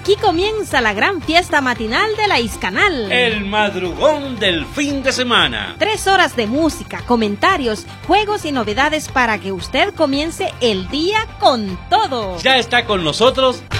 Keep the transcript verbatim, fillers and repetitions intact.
Aquí comienza la gran fiesta matinal de la Iscanal. El madrugón del fin de semana. Tres horas de música, comentarios, juegos y novedades para que usted comience el día con todo. Ya está con nosotros